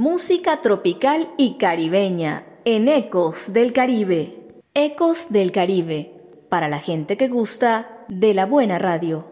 Música tropical y caribeña en Ecos del Caribe. Ecos del Caribe, para la gente que gusta de la buena radio.